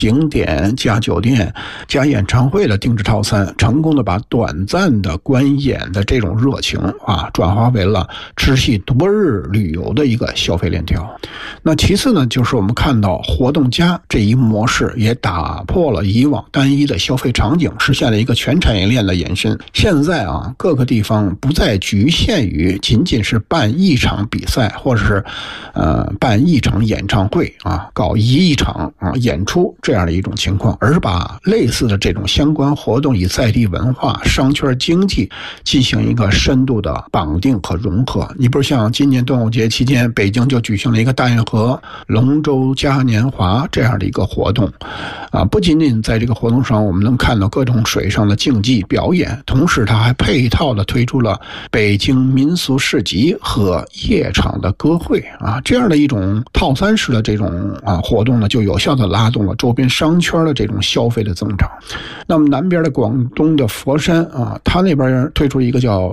景点加酒店加演唱会的定制套餐，成功的把短暂的观演的这种热情转化为了持续多日旅游的一个消费链条。那其次呢，就是我们看到活动加这一模式也打破了以往单一的消费场景，实现了一个全产业链的延伸。现在各个地方不再局限于仅仅是办一场比赛，或者是办一场演唱会搞一场演出这样的一种情况，而是把类似的这种相关活动以在地文化、商圈经济进行一个深度的绑定和融合。你比如像今年端午节期间，北京就举行了一个大运河龙舟嘉年华这样的一个活动不仅仅在这个活动上我们能看到各种水上的竞技表演，同时它还配套的推出了北京民俗市集和夜场的歌会这样的一种套餐式的这种活动呢，就有效的拉动了周边商圈的这种消费的增长。那么南边的广东的佛山它那边推出一个叫